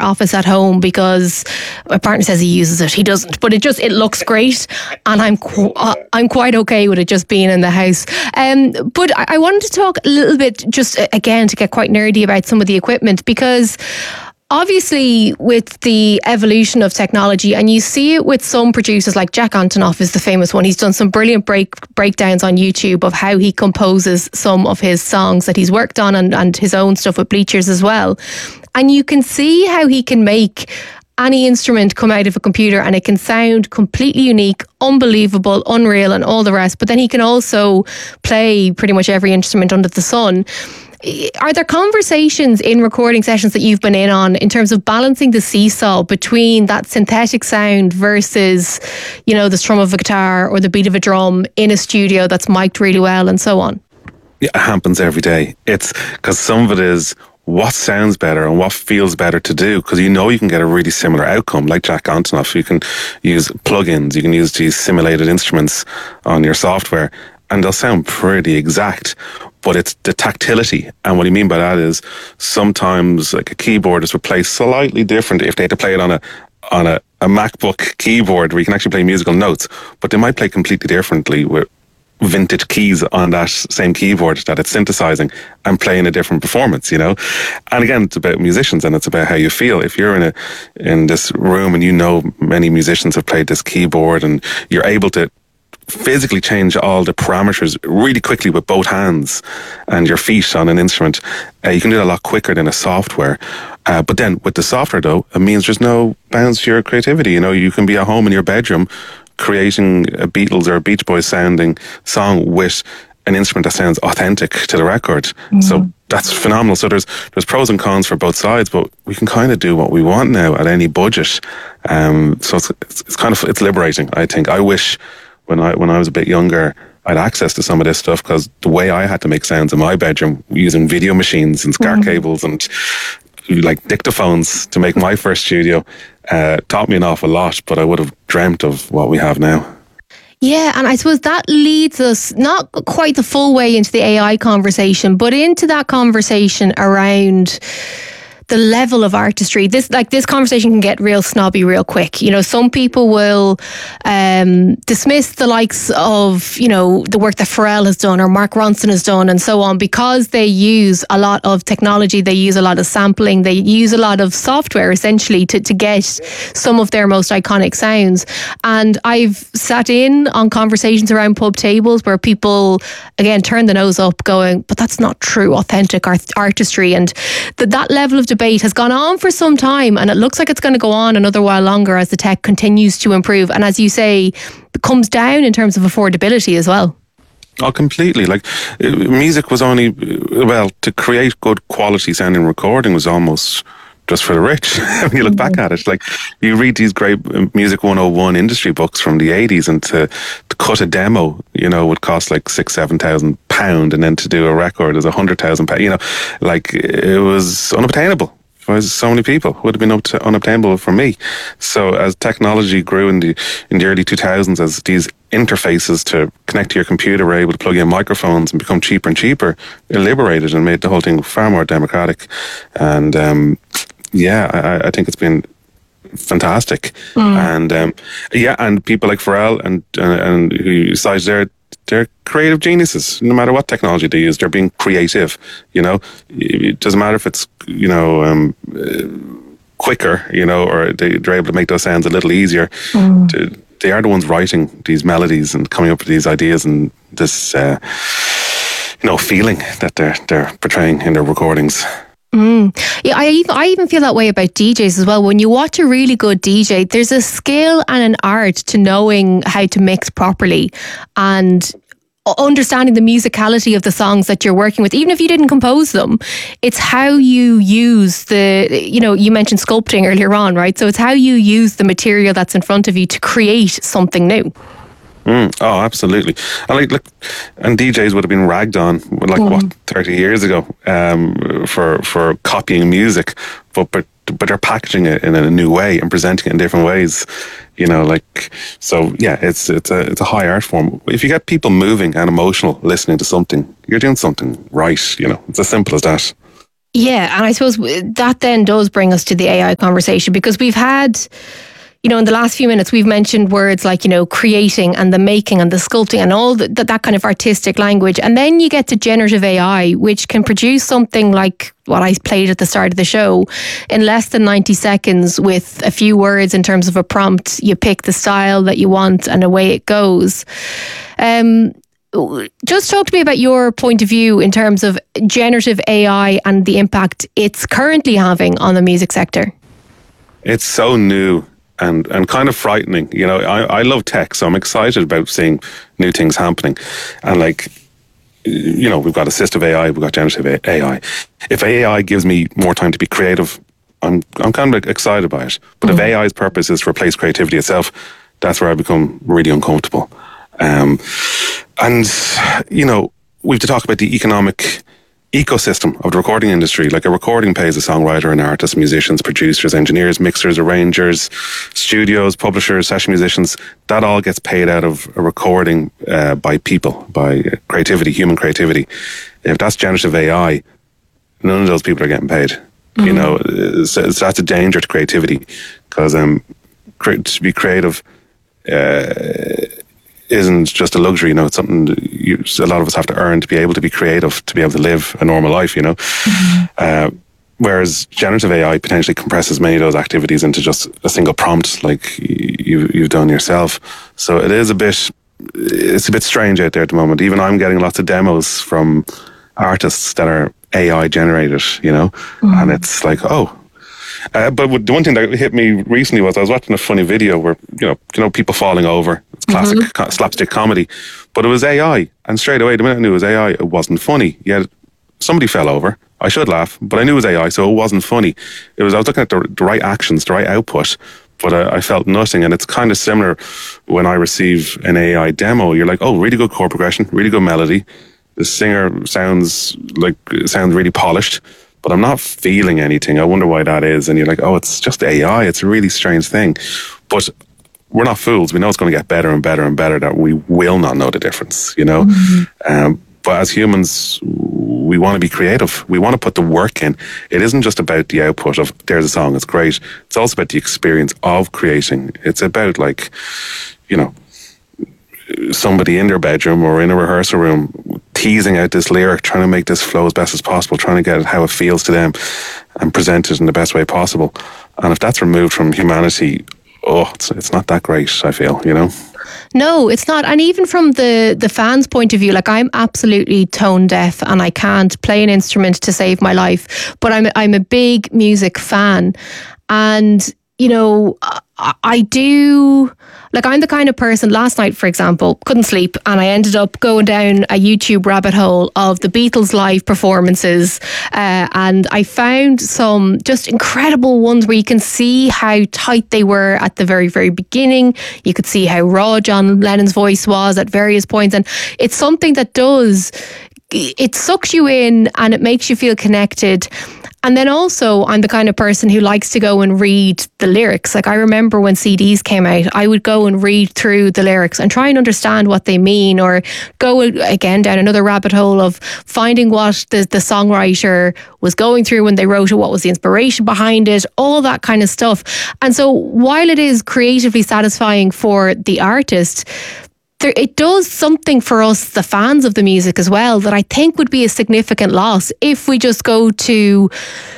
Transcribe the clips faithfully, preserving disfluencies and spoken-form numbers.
office at home because my partner says he uses it. He doesn't, but it just it looks great, and I'm qu- uh, I'm quite okay with it just being in the house. Um, but I, I wanted to talk a little bit, just uh, again to get quite nerdy about some of the equipment, because obviously, with the evolution of technology, and you see it with some producers, like Jack Antonoff is the famous one. He's done some brilliant break breakdowns on YouTube of how he composes some of his songs that he's worked on, and, and his own stuff with Bleachers as well. And you can see how he can make any instrument come out of a computer and it can sound completely unique, unbelievable, unreal, and all the rest. But then he can also play pretty much every instrument under the sun. Are there conversations in recording sessions that you've been in on in terms of balancing the seesaw between that synthetic sound versus, you know, the strum of a guitar or the beat of a drum in a studio that's mic'd really well and so on? Yeah, it happens every day. It's because some of it is what sounds better and what feels better to do, because you know you can get a really similar outcome. Like Jack Antonoff, you can use plugins, you can use these simulated instruments on your software, and they'll sound pretty exact. But it's the tactility. And what I mean by that is sometimes like a keyboardist would play slightly different if they had to play it on a on a, a MacBook keyboard where you can actually play musical notes, but they might play completely differently with vintage keys on that same keyboard that it's synthesizing and playing a different performance, you know. And again, it's about musicians and it's about how you feel. If you're in a in this room and you know many musicians have played this keyboard and you're able to physically change all the parameters really quickly with both hands and your feet on an instrument, uh, you can do it a lot quicker than a software. Uh, but then with the software though, it means there's no bounds to your creativity. You know, you can be at home in your bedroom creating a Beatles or a Beach Boys sounding song with an instrument that sounds authentic to the record. Mm. So that's phenomenal. So there's there's pros and cons for both sides, but we can kind of do what we want now at any budget. Um, so it's, it's, it's kind of, it's liberating, I think. I wish when I when I was a bit younger, I had access to some of this stuff, because the way I had to make sounds in my bedroom using video machines and SCART mm. cables and like dictaphones to make my first studio uh, taught me an awful lot, but I would have dreamt of what we have now. Yeah, and I suppose that leads us not quite the full way into the A I conversation, but into that conversation around the level of artistry. This like this conversation can get real snobby real quick. You know, some people will um, dismiss the likes of, you know, the work that Pharrell has done or Mark Ronson has done and so on, because they use a lot of technology, they use a lot of sampling, they use a lot of software essentially to, to get some of their most iconic sounds. And I've sat in on conversations around pub tables where people, again, turn the nose up going, but that's not true, authentic art- artistry. And that that level of debate has gone on for some time, and it looks like it's going to go on another while longer as the tech continues to improve, and as you say, it comes down in terms of affordability as well. Oh, completely. Like, music was only, well, to create good quality sounding recording was almost just for the rich. When you look mm-hmm. back at it, like, you read these great Music one oh one industry books from the eighties, and to, to cut a demo, you know, would cost like six, seven thousand pound, and then to do a record is a hundred thousand pound. You know, like, it was unobtainable for so many people. It would have been up to unobtainable for me. So as technology grew in the in the early two thousands, as these interfaces to connect to your computer were able to plug in microphones and become cheaper and cheaper, it liberated and made the whole thing far more democratic. And um, yeah, I, I think it's been fantastic. Mm. And um, yeah, and people like Pharrell and uh, and who cited there, they're creative geniuses. No matter what technology they use, they're being creative. You know, it doesn't matter if it's, you know, um, uh, quicker, you know, or they, they're able to make those sounds a little easier. Mm. To, they are the ones writing these melodies and coming up with these ideas and this, uh, you know, feeling that they're they're portraying in their recordings. Mm. Yeah, I even, I even feel that way about D Js as well. When you watch a really good D J, there's a skill and an art to knowing how to mix properly and understanding the musicality of the songs that you're working with. Even if you didn't compose them, it's how you use the, you know, you mentioned sculpting earlier on, right? So it's how you use the material that's in front of you to create something new. Mm, oh, absolutely. And like, look, and D Js would have been ragged on, like mm. what, thirty years ago, um, for for copying music, but but but they're packaging it in a new way and presenting it in different ways. You know, like, so yeah, it's it's a it's a high art form. If you get people moving and emotional listening to something, you're doing something right. You know, it's as simple as that. Yeah, and I suppose that then does bring us to the A I conversation, because we've had, you know, in the last few minutes, we've mentioned words like, you know, creating and the making and the sculpting and all the, that, that kind of artistic language. And then you get to generative A I, which can produce something like what I played at the start of the show in less than ninety seconds with a few words in terms of a prompt. You pick the style that you want and away it goes. Um, just talk to me about your point of view in terms of generative A I and the impact it's currently having on the music sector. It's so new and, and kind of frightening. You know, I, I love tech, so I'm excited about seeing new things happening. And like, you know, we've got assistive A I, we've got generative A I. If A I gives me more time to be creative, I'm I'm kind of excited by it. But mm-hmm. if A I's purpose is to replace creativity itself, that's where I become really uncomfortable. Um, and, you know, we have to talk about the economic ecosystem of the recording industry. Like, a recording pays a songwriter, an artist, musicians, producers, engineers, mixers, arrangers, studios, publishers, session musicians. That all gets paid out of a recording uh, by people, by creativity, human creativity. If that's generative A I, none of those people are getting paid. Mm-hmm. You know, so, so that's a danger to creativity, because um, cre- to be creative uh, isn't just a luxury. You know, it's something that you, a lot of us have to earn to be able to be creative, to be able to live a normal life, you know. Mm-hmm. Uh, whereas generative A I potentially compresses many of those activities into just a single prompt, like you, you've done yourself. So it is a bit, it's a bit strange out there at the moment. Even I'm getting lots of demos from artists that are A I generated, you know, mm-hmm. and it's like, oh. Uh, but the one thing that hit me recently was I was watching a funny video where, you know, you know, people falling over. It's classic mm-hmm. co- slapstick comedy, but it was A I, and straight away, the minute I knew it was A I, it wasn't funny. Yet somebody fell over. I should laugh, but I knew it was A I, so it wasn't funny. It was I was looking at the, the right actions, the right output, but I, I felt nothing. And it's kind of similar when I receive an A I demo. You're like, oh, really good chord progression, really good melody. The singer sounds like sounds really polished, but I'm not feeling anything. I wonder why that is. And you're like, oh, it's just A I. It's a really strange thing. But we're not fools. We know it's going to get better and better and better, that we will not know the difference, you know. Mm-hmm. Um, but as humans, we want to be creative. We want to put the work in. It isn't just about the output of, there's a song, it's great. It's also about the experience of creating. It's about, like, you know, somebody in their bedroom or in a rehearsal room teasing out this lyric, trying to make this flow as best as possible, trying to get it how it feels to them and present it in the best way possible. And if that's removed from humanity, oh, it's, it's not that great, I feel, you know? No, it's not. And even from the, the fans' point of view, like, I'm absolutely tone deaf and I can't play an instrument to save my life, but I'm, I'm a big music fan. And, you know, I, I do... Like, I'm the kind of person, last night, for example, couldn't sleep, and I ended up going down a YouTube rabbit hole of the Beatles live performances, uh, and I found some just incredible ones where you can see how tight they were at the very, very beginning. You could see how raw John Lennon's voice was at various points, and it's something that does, it sucks you in and it makes you feel connected. And then also, I'm the kind of person who likes to go and read the lyrics. Like, I remember when C Ds came out, I would go and read through the lyrics and try and understand what they mean, or go again down another rabbit hole of finding what the, the songwriter was going through when they wrote it, what was the inspiration behind it, all that kind of stuff. And so while it is creatively satisfying for the artist, There, it does something for us, the fans of the music as well, that I think would be a significant loss if we just go to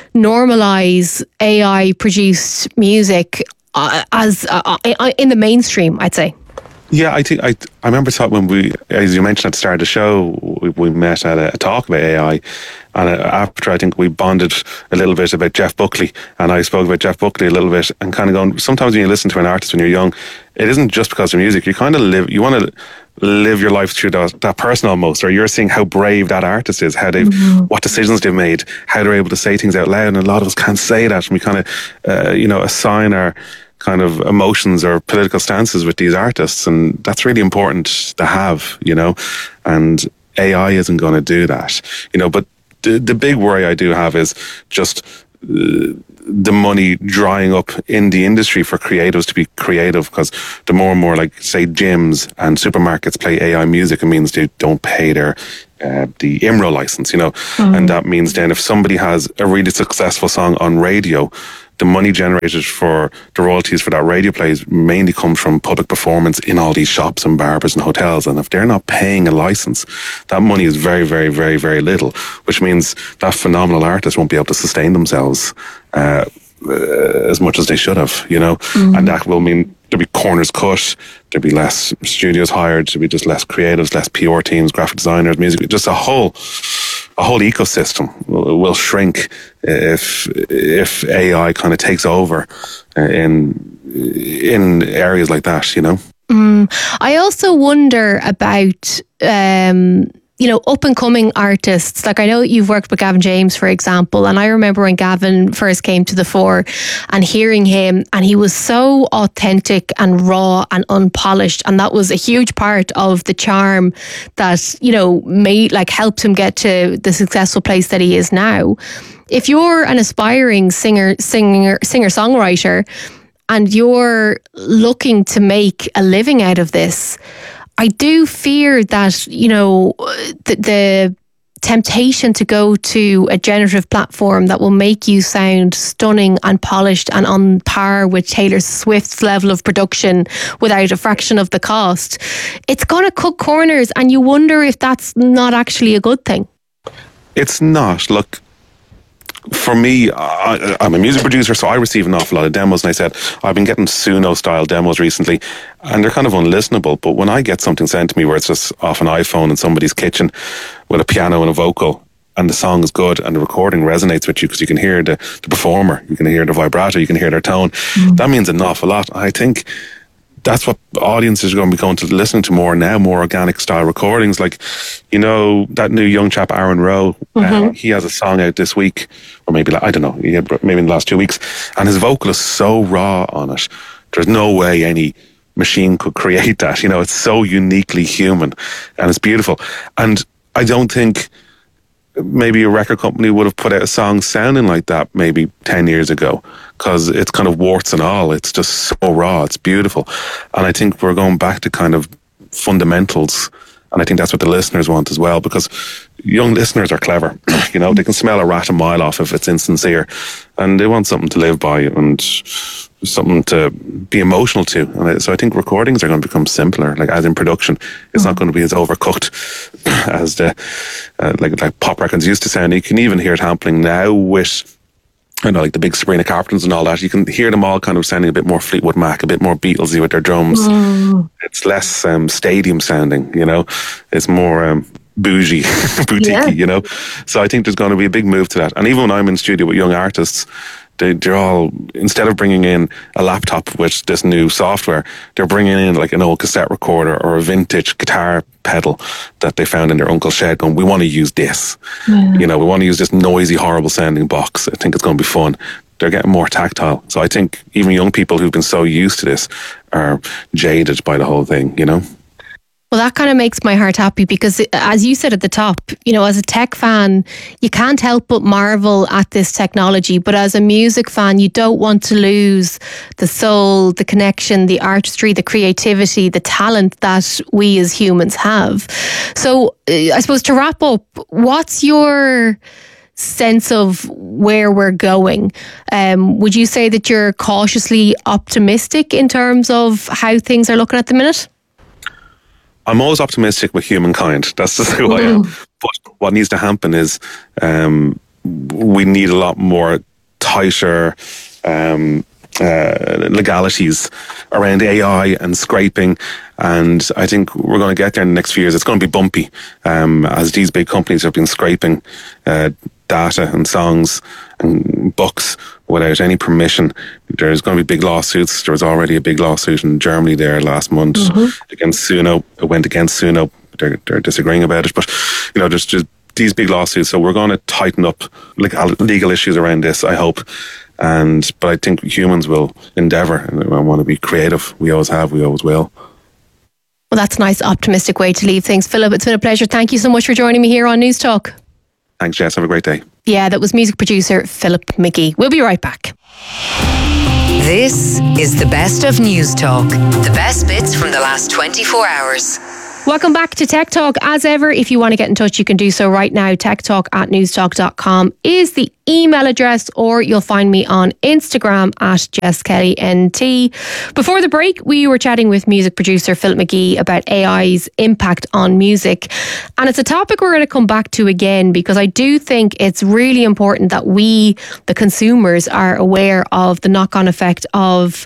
normalise A I-produced music uh, as uh, in the mainstream, I'd say. Yeah, I think I I remember talking when we, as you mentioned at the start of the show, we, we met at a, a talk about A I, and after I think we bonded a little bit about Jeff Buckley, and I spoke about Jeff Buckley a little bit, and kind of going, sometimes when you listen to an artist when you're young, it isn't just because of music. You kind of live, you want to live your life through that, that person almost, or you're seeing how brave that artist is, how they've, mm-hmm. what decisions they've made, how they're able to say things out loud, and a lot of us can't say that, and we kind of, uh, you know, assign our kind of emotions or political stances with these artists, and that's really important to have, you know, and A I isn't going to do that, you know. But the, the big worry I do have is just uh, the money drying up in the industry for creatives to be creative, because the more and more, like, say, gyms and supermarkets play A I music, it means they don't pay their uh, the I M R O license, you know, mm-hmm. and that means then if somebody has a really successful song on radio, the money generated for the royalties for that radio plays mainly comes from public performance in all these shops and barbers and hotels. And if they're not paying a license, that money is very, very, very, very little, which means that phenomenal artist won't be able to sustain themselves uh, uh, as much as they should have, you know. Mm-hmm. And that will mean there'll be corners cut, there'll be less studios hired, there'll be just less creatives, less P R teams, graphic designers, music, just a whole... a whole ecosystem will, will shrink if if A I kind of takes over in in areas like that, you know. Mm. I also wonder about um, you know, up and coming artists. Like, I know you've worked with Gavin James, for example, and I remember when Gavin first came to the fore and hearing him, and he was so authentic and raw and unpolished, and that was a huge part of the charm that, you know, made, like, helped him get to the successful place that he is now. If you're an aspiring singer, singer, singer songwriter, and you're looking to make a living out of this, I do fear that, you know, the, the temptation to go to a generative platform that will make you sound stunning and polished and on par with Taylor Swift's level of production without a fraction of the cost, it's going to cut corners, and you wonder if that's not actually a good thing. It's not. Look, for me, I, I'm a music producer, so I receive an awful lot of demos, and I said, I've been getting Suno-style demos recently, and they're kind of unlistenable, but when I get something sent to me where it's just off an iPhone in somebody's kitchen with a piano and a vocal, and the song is good, and the recording resonates with you because you can hear the, the performer, you can hear the vibrato, you can hear their tone, mm. that means an awful lot. I think that's what audiences are going to be going to listen to more now, more organic style recordings. Like, you know, that new young chap, Aaron Rowe, mm-hmm. uh, he has a song out this week, or maybe, I don't know, maybe in the last two weeks, and his vocal is so raw on it. There's no way any machine could create that. You know, it's so uniquely human, and it's beautiful. And I don't think maybe a record company would have put out a song sounding like that maybe ten years ago, because it's kind of warts and all. It's just so raw. It's beautiful. And I think we're going back to kind of fundamentals. And I think that's what the listeners want as well, because young listeners are clever. You know, they can smell a rat a mile off if it's insincere, and they want something to live by and something to be emotional to. And so I think recordings are going to become simpler, like as in production. It's mm. not going to be as overcooked as the uh, like like pop records used to sound. You can even hear it happening now with, I know, like the big Sabrina Carpenters and all that. You can hear them all kind of sounding a bit more Fleetwood Mac, a bit more Beatlesy with their drums. Mm. It's less um, stadium sounding, you know. It's more um, bougie, boutique, yeah. you know. So I think there's going to be a big move to that. And even when I'm in studio with young artists, they, they're all, instead of bringing in a laptop with this new software, they're bringing in like an old cassette recorder or a vintage guitar pedal that they found in their uncle's shed, going, we want to use this. Yeah. You know, we want to use this noisy, horrible sounding box. I think it's going to be fun. They're getting more tactile. So I think even young people who've been so used to this are jaded by the whole thing, you know? Well, that kind of makes my heart happy, because as you said at the top, you know, as a tech fan, you can't help but marvel at this technology. But as a music fan, you don't want to lose the soul, the connection, the artistry, the creativity, the talent that we as humans have. So I suppose to wrap up, what's your sense of where we're going? Um, would you say that you're cautiously optimistic in terms of how things are looking at the minute? I'm always optimistic with humankind. That's just who I am. But what needs to happen is um, we need a lot more tighter um, uh, legalities around A I and scraping. And I think we're going to get there in the next few years. It's going to be bumpy um, as these big companies have been scraping uh, data and songs and books without any permission. There's going to be big lawsuits. There was already a big lawsuit in Germany there last month mm-hmm. against Suno. It went against Suno. They're, they're disagreeing about it. But, you know, there's just these big lawsuits. So we're going to tighten up legal issues around this, I hope. And But I think humans will endeavour and want to be creative. We always have. We always will. Well, that's a nice optimistic way to leave things. Philip, it's been a pleasure. Thank you so much for joining me here on News Talk. Thanks, Jess. Have a great day. Yeah, that was music producer Philip McGee. We'll be right back. This is the best of News Talk. The best bits from the last twenty-four hours. Welcome back to Tech Talk. As ever, if you want to get in touch, you can do so right now. techtalk at newstalk dot com is the email address, or you'll find me on Instagram at Jess Kelly N T. Before the break, we were chatting with music producer Philip McGee about A I's impact on music. And it's a topic we're going to come back to again, because I do think it's really important that we, the consumers, are aware of the knock-on effect of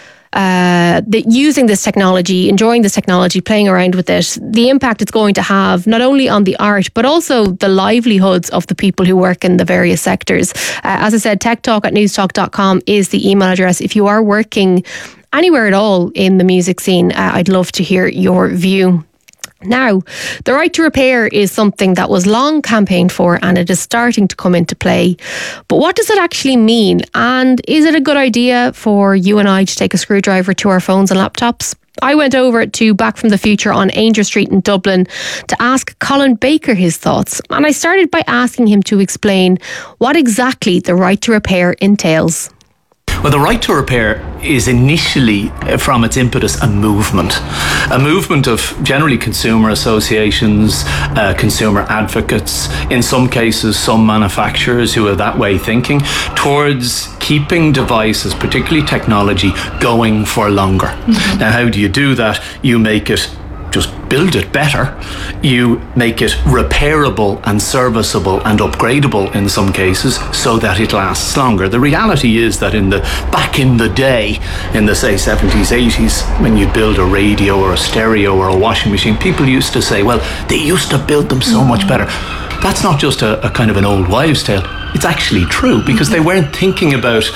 Uh, the, using this technology, enjoying this technology, playing around with it, the impact it's going to have not only on the art but also the livelihoods of the people who work in the various sectors. Uh, as I said, techtalk at newstalk dot com is the email address. If you are working anywhere at all in the music scene, uh, I'd love to hear your view. Now, the right to repair is something that was long campaigned for, and it is starting to come into play. But what does it actually mean? And is it a good idea for you and I to take a screwdriver to our phones and laptops? I went over to Back from the Future on Ainger Street in Dublin to ask Colin Baker his thoughts. And I started by asking him to explain what exactly the right to repair entails. Well, the right to repair is initially, from its impetus, a movement. A movement of generally consumer associations, uh, consumer advocates, in some cases some manufacturers who are that way thinking, towards keeping devices, particularly technology, going for longer. Mm-hmm. Now, how do you do that? You make it just build it better. You make it repairable and serviceable and upgradable in some cases so that it lasts longer. The reality is that in the back in the day, in the say seventies, eighties, when you'd build a radio or a stereo or a washing machine, people used to say, well, they used to build them so much better. That's not just a, a kind of an old wives' tale. It's actually true, because they weren't thinking about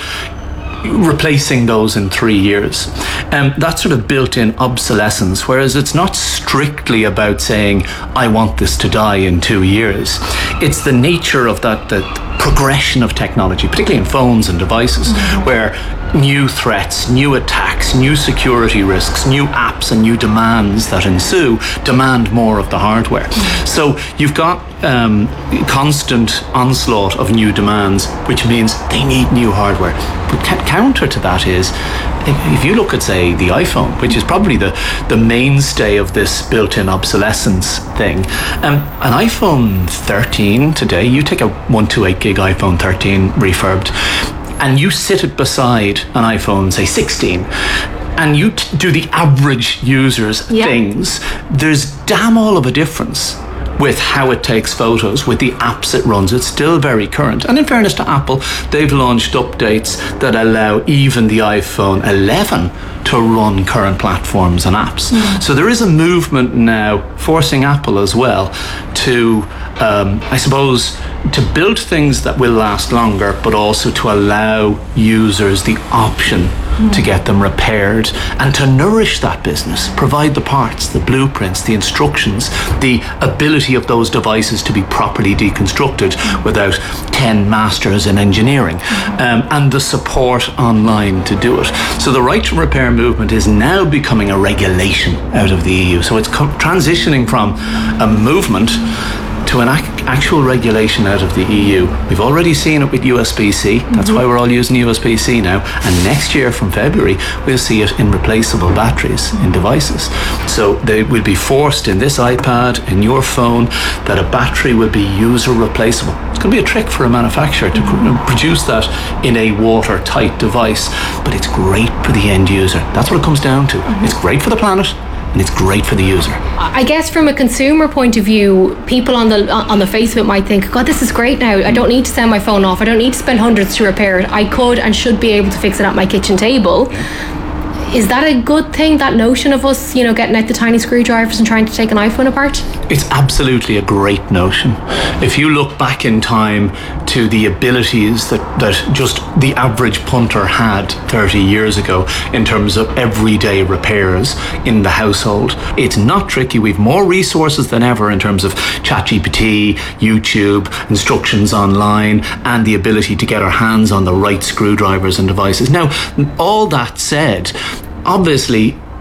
replacing those in three years. Um, that sort of built-in obsolescence, whereas it's not strictly about saying, I want this to die in two years. It's the nature of that, the progression of technology, particularly in phones and devices, mm-hmm. where new threats, new attacks, new security risks, new apps and new demands that ensue demand more of the hardware. Mm-hmm. So you've got um, constant onslaught of new demands, which means they need new hardware. But ca- counter to that is, if, if you look at, say, the iPhone, which is probably the, the mainstay of this built-in obsolescence thing, um, an iPhone thirteen today, you take a one twenty-eight gig iPhone thirteen refurbed, and you sit it beside an iPhone, say, sixteen, and you t- do the average user's yeah. things, there's damn all of a difference with how it takes photos, with the apps it runs. It's still very current. And in fairness to Apple, they've launched updates that allow even the iPhone eleven to run current platforms and apps. Mm. So there is a movement now forcing Apple as well to, um, I suppose, to build things that will last longer, but also to allow users the option mm. to get them repaired and to nourish that business, provide the parts, the blueprints, the instructions, the ability of those devices to be properly deconstructed mm. without ten masters in engineering, mm. um, and the support online to do it. So the right to repair movement is now becoming a regulation out of the E U. So it's com- transitioning from a movement to an ac- actual regulation out of the E U. We've already seen it with U S B C. That's mm-hmm. why we're all using U S B C now. And next year from February, we'll see it in replaceable batteries in devices. So they will be forced in this iPad, in your phone, that a battery will be user replaceable. It's going to be a trick for a manufacturer to mm-hmm. produce that in a watertight device, but it's great for the end user. That's what it comes down to. Mm-hmm. It's great for the planet, and it's great for the user. I guess from a consumer point of view, people on the on the face of it might think, God, this is great now. I don't need to send my phone off. I don't need to spend hundreds to repair it. I could and should be able to fix it at my kitchen table. Is that a good thing, that notion of us, you know, getting out the tiny screwdrivers and trying to take an iPhone apart? It's absolutely a great notion. If you look back in time to the abilities that, that just the average punter had thirty years ago in terms of everyday repairs in the household, it's not tricky. We've more resources than ever in terms of ChatGPT, YouTube, instructions online, and the ability to get our hands on the right screwdrivers and devices. Now, all that said, obviously,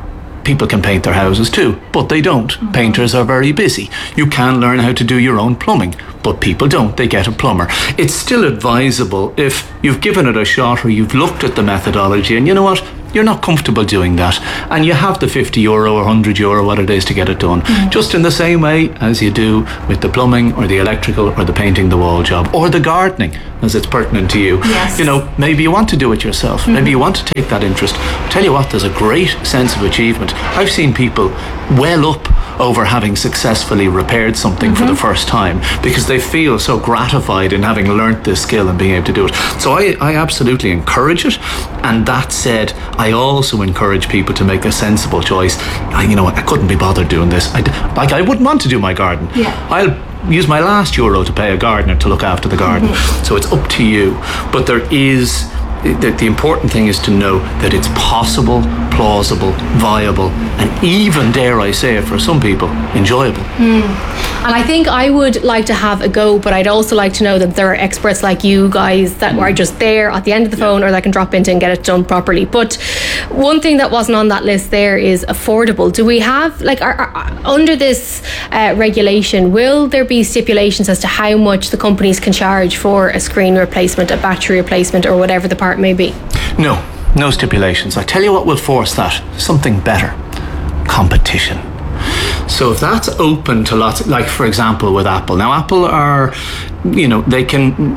people can paint their houses too, but they don't. Mm-hmm. Painters are very busy. You can learn how to do your own plumbing, but people don't. They get a plumber. It's still advisable if you've given it a shot or you've looked at the methodology and you know what, you're not comfortable doing that, and you have the fifty euro or one hundred euro, what it is, to get it done. Mm-hmm. Just in the same way as you do with the plumbing or the electrical or the painting the wall job or the gardening, as it's pertinent to you. Yes. You know, maybe you want to do it yourself. Mm-hmm. Maybe you want to take that interest. I tell you what, there's a great sense of achievement. I've seen people well up over having successfully repaired something mm-hmm. for the first time because they feel so gratified in having learnt this skill and being able to do it. So I, I absolutely encourage it. And that said, I also encourage people to make a sensible choice. I, you know, I couldn't be bothered doing this. I, like, I wouldn't want to do my garden. Yeah. I'll use my last euro to pay a gardener to look after the garden. Mm-hmm. So it's up to you. But there is... The, the important thing is to know that it's possible, plausible, viable, and even, dare I say it, for some people, enjoyable. Mm. And I think I would like to have a go, but I'd also like to know that there are experts like you guys that are just there at the end of the phone, or that can drop into and get it done properly. But one thing that wasn't on that list there is affordable. Do we have, like, are, are, under this uh, regulation, will there be stipulations as to how much the companies can charge for a screen replacement, a battery replacement, or whatever the part may be? No, no stipulations. I tell you what will force that. Something better. Competition. So if that's open to lots, like for example with Apple. Now Apple are, you know, they can,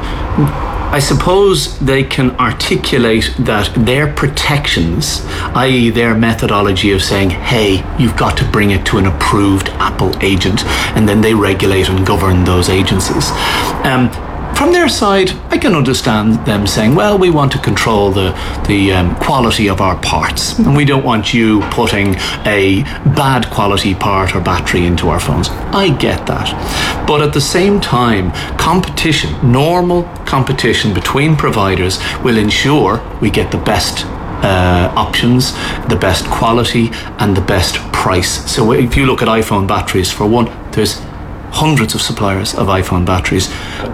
I suppose they can articulate that their protections, that is their methodology of saying, hey, you've got to bring it to an approved Apple agent, and then they regulate and govern those agencies. Um, From their side, I can understand them saying, well, we want to control the, the um, quality of our parts, and we don't want you putting a bad quality part or battery into our phones. I get that. But at the same time, competition, normal competition between providers will ensure we get the best uh, options, the best quality, and the best price. So if you look at iPhone batteries, for one, there's hundreds of suppliers of iPhone batteries.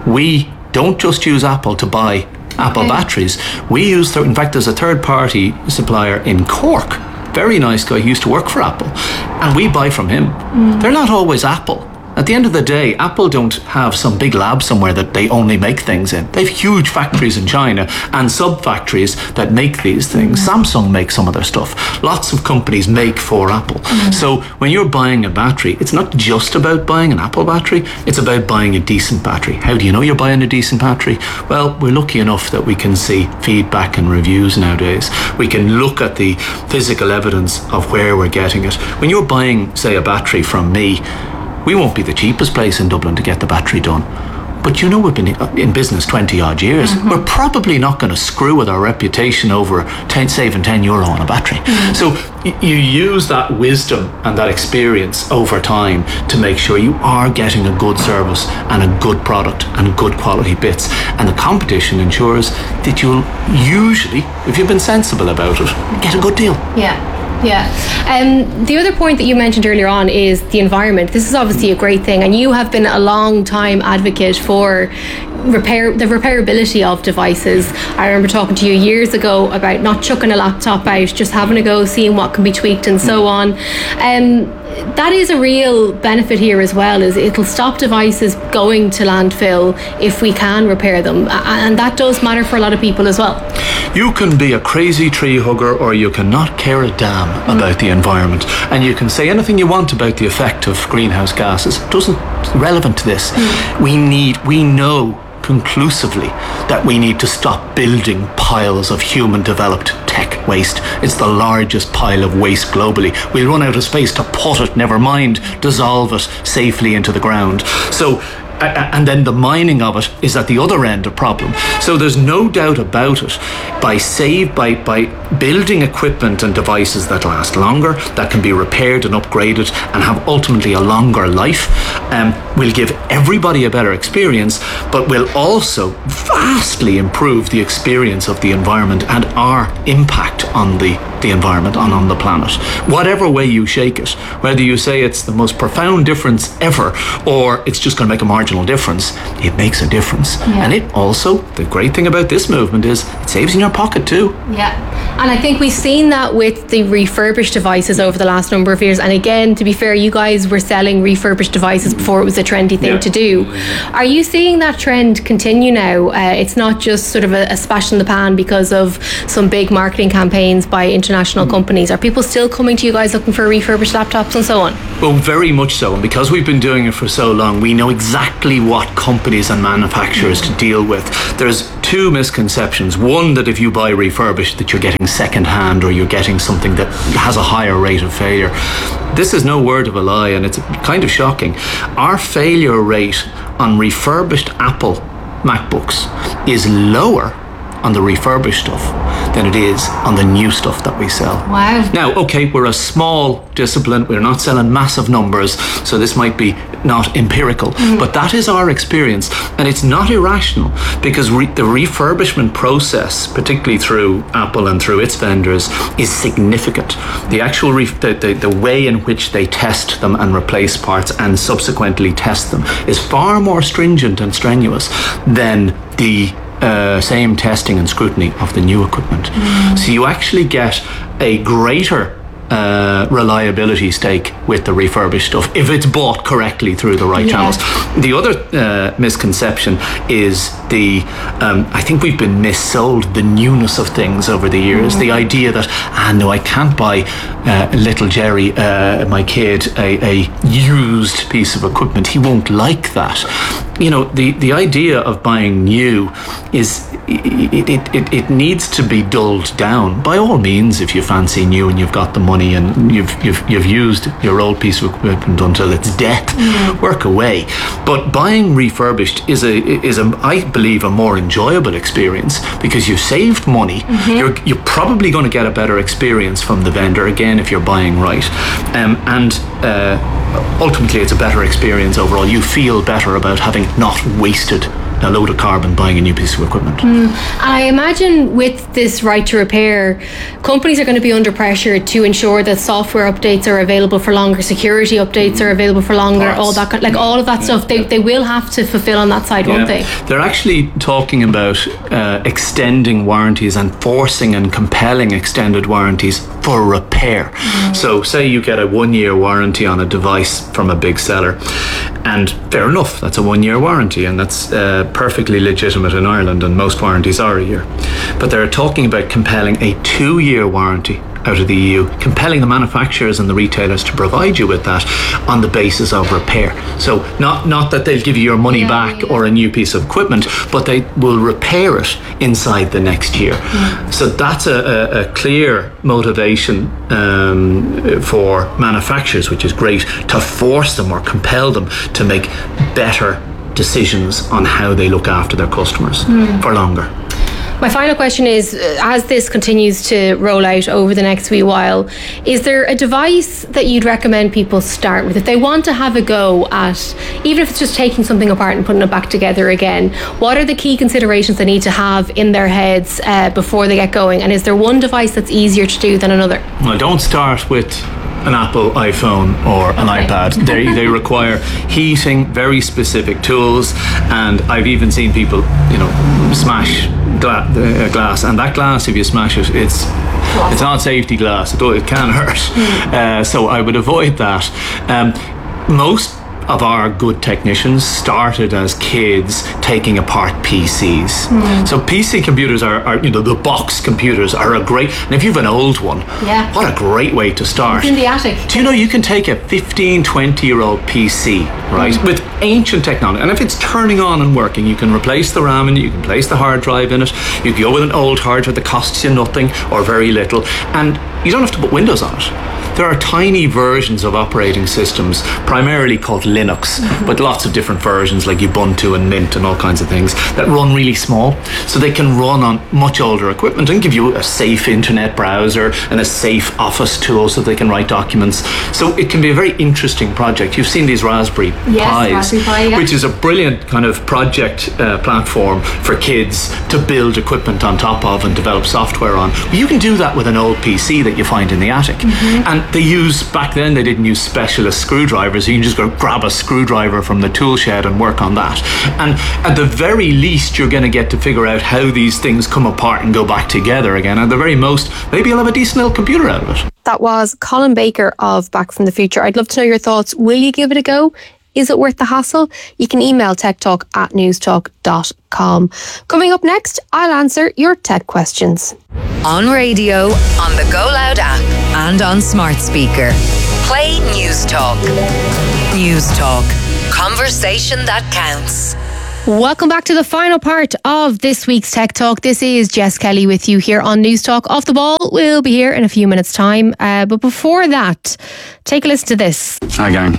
We don't just use Apple to buy Apple okay. batteries. We use, th- in fact, there's a third party supplier in Cork, very nice guy, he used to work for Apple, and we buy from him. Mm. They're not always Apple. At the end of the day, Apple don't have some big lab somewhere that they only make things in. They have huge factories in China and sub-factories that make these things. Mm. Samsung makes some of their stuff. Lots of companies make for Apple. Mm. So when you're buying a battery, it's not just about buying an Apple battery, it's about buying a decent battery. How do you know you're buying a decent battery? Well, we're lucky enough that we can see feedback and reviews nowadays. We can look at the physical evidence of where we're getting it. When you're buying, say, a battery from me, we won't be the cheapest place in Dublin to get the battery done. But you know, we've been in business twenty odd years. Mm-hmm. We're probably not going to screw with our reputation over ten, saving ten euro on a battery. Mm-hmm. So y- you use that wisdom and that experience over time to make sure you are getting a good service and a good product and good quality bits. And the competition ensures that you'll usually, if you've been sensible about it, get a good deal. Yeah. Yeah. Um, the other point that you mentioned earlier on is the environment. This is obviously a great thing, and you have been a long time advocate for repair the repairability of devices. I remember talking to you years ago about not chucking a laptop out, just having a go, seeing what can be tweaked and so on. Um, that is a real benefit here as well, is it'll stop devices going to landfill if we can repair them, and that does matter for a lot of people as well. You can be a crazy tree hugger, or you cannot care a damn mm. about the environment, and you can say anything you want about the effect of greenhouse gases. It doesn't relevant to this. Mm. We need, we know conclusively that we need to stop building piles of human developed tech waste. It's the largest pile of waste globally. We'll run out of space to put it, never mind dissolve it safely into the ground. So and then the mining of it is at the other end a problem. So there's no doubt about it. By save, by by building equipment and devices that last longer, that can be repaired and upgraded and have ultimately a longer life, um, will give everybody a better experience, but will also vastly improve the experience of the environment and our impact on the, the environment and on the planet. Whatever way you shake it, whether you say it's the most profound difference ever or it's just going to make a margin difference, it makes a difference. Yeah. And it also, the great thing about this movement is it saves in your pocket too. Yeah. And I think we've seen that with the refurbished devices over the last number of years. And again, to be fair, you guys were selling refurbished devices before it was a trendy thing yeah. to do. Are you seeing that trend continue now? Uh, it's not just sort of a, a splash in the pan because of some big marketing campaigns by international mm. companies. Are people still coming to you guys looking for refurbished laptops and so on? Well, very much so. And because we've been doing it for so long, we know exactly what companies and manufacturers mm. to deal with. There's two misconceptions. One, that if you buy refurbished, that you're getting second hand or you're getting something that has a higher rate of failure. This is no word of a lie, and it's kind of shocking. Our failure rate on refurbished Apple MacBooks is lower on the refurbished stuff than it is on the new stuff that we sell. Wow. Now, okay, we're a small discipline. We're not selling massive numbers, so this might be not empirical, mm. but that is our experience, and it's not irrational, because re- the refurbishment process, particularly through Apple and through its vendors, is significant. The actual re- the, the, the way in which they test them and replace parts and subsequently test them is far more stringent and strenuous than the Uh, same testing and scrutiny of the new equipment. Mm. So you actually get a greater uh, reliability stake with the refurbished stuff if it's bought correctly through the right yeah. channels. The other uh, misconception is the um, I think we've been missold the newness of things over the years. Mm. The idea that ah no, I can't buy uh, little Jerry, uh, my kid, a, a used piece of equipment. He won't like that. You know, the, the idea of buying new is it, it, it, it needs to be dulled down. By all means, if you fancy new and you've got the money and you've you've you've used your old piece of equipment until its death, mm. work away. But buying refurbished is a is a I believe a more enjoyable experience because you've saved money. Mm-hmm. You're you're probably going to get a better experience from the vendor again if you're buying right, um, and. Uh, Ultimately, it's a better experience overall. You feel better about having not wasted a load of carbon buying a new piece of equipment. Mm. I imagine with this right to repair, companies are going to be under pressure to ensure that software updates are available for longer, security updates are available for longer, Parts. all that, like all of that yeah. stuff. They they will have to fulfill on that side, yeah. won't they? They're actually talking about uh, extending warranties and forcing and compelling extended warranties for repair. Mm. So say you get a one-year warranty on a device from a big seller, and fair enough, that's a one-year warranty, and that's uh, perfectly legitimate in Ireland, and most warranties are a year. But they're talking about compelling a two-year warranty out of the E U, compelling the manufacturers and the retailers to provide you with that on the basis of repair. So not not that they'll give you your money yeah, back yeah. or a new piece of equipment, but they will repair it inside the next year. Mm. So that's a, a, a clear motivation um, for manufacturers, which is great, to force them or compel them to make better decisions on how they look after their customers mm. for longer. My final question is, as this continues to roll out over the next wee while, is there a device that you'd recommend people start with? If they want to have a go at, even if it's just taking something apart and putting it back together again, what are the key considerations they need to have in their heads uh, before they get going? And is there one device that's easier to do than another? Well, don't start with an Apple iPhone or an okay. iPad. They they require heating, very specific tools, and I've even seen people, you know, smash gla- uh, glass, and that glass, if you smash it, it's it's not safety glass. It, it can hurt. Mm. Uh, so I would avoid that. Um, most of our good technicians started as kids taking apart P Cs. Mm. So P C computers are, are, you know, the box computers are a great, and if you have an old one, yeah. what a great way to start. It's in the attic. Do you know you can take a fifteen, twenty year old P C, right, mm. with ancient technology, and if it's turning on and working, you can replace the RAM in it, you can place the hard drive in it, you can go with an old hard drive that costs you nothing or very little, and you don't have to put Windows on it. There are tiny versions of operating systems, primarily called Linux, mm-hmm. but lots of different versions like Ubuntu and Mint and all kinds of things that run really small. So they can run on much older equipment and give you a safe internet browser and a safe office tool so they can write documents. So it can be a very interesting project. You've seen these Raspberry yes, Pis, Raspberry Pi, yeah. which is a brilliant kind of project uh, platform for kids to build equipment on top of and develop software on. But you can do that with an old P C that you find in the attic. Mm-hmm. And they use, back then they didn't use specialist screwdrivers. You can just go grab a screwdriver from the tool shed and work on that. And at the very least, you're going to get to figure out how these things come apart and go back together again. At the very most, maybe you'll have a decent little computer out of it. That was Colin Baker of Back from the Future. I'd love to know your thoughts. Will you give it a go? Is it worth the hassle? You can email techtalk at newstalk dot com. Coming up next, I'll answer your tech questions. On radio, on the Go Loud app, and on smart speaker. Play News Talk. News Talk. Conversation that counts. Welcome back to the final part of this week's Tech Talk. This is Jess Kelly with you here on News Talk. Off the Ball will be here in a few minutes' time. Uh, but before that, take a listen to this. Hi, gang.